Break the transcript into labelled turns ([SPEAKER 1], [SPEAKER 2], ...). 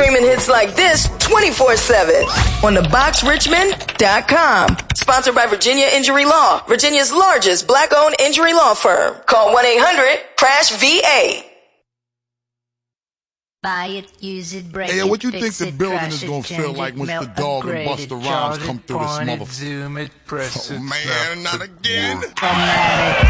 [SPEAKER 1] Streaming hits like this 24/7 on theboxrichmond.com. Sponsored by Virginia Injury Law, Virginia's largest black-owned injury law firm. Call 1-800-CRASH-VA.
[SPEAKER 2] Buy it, use it, break
[SPEAKER 3] Hey,
[SPEAKER 2] it,
[SPEAKER 3] what you
[SPEAKER 2] fix
[SPEAKER 3] think the
[SPEAKER 2] it,
[SPEAKER 3] building
[SPEAKER 2] crash
[SPEAKER 3] is
[SPEAKER 2] it,
[SPEAKER 3] gonna feel
[SPEAKER 2] change
[SPEAKER 3] like
[SPEAKER 2] it,
[SPEAKER 3] once the
[SPEAKER 2] melt,
[SPEAKER 3] dog and
[SPEAKER 2] upgrade
[SPEAKER 3] Busta
[SPEAKER 2] it,
[SPEAKER 3] Rhymes
[SPEAKER 2] charge
[SPEAKER 3] come
[SPEAKER 2] it,
[SPEAKER 3] through this
[SPEAKER 2] point it,
[SPEAKER 3] motherfucker?
[SPEAKER 2] zoom it, press
[SPEAKER 3] Oh
[SPEAKER 2] it,
[SPEAKER 3] man,
[SPEAKER 2] snap
[SPEAKER 3] not
[SPEAKER 2] it,
[SPEAKER 3] again.
[SPEAKER 2] format it.